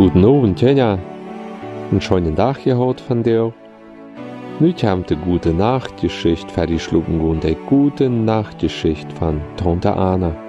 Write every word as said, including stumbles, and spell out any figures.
Guten Abend, Tanja. Einen schönen Tag gehabt von dir. Nu haben die gute Nachtgeschichte fertig geschlagen und die gute Nachtgeschichte von Tante Anna.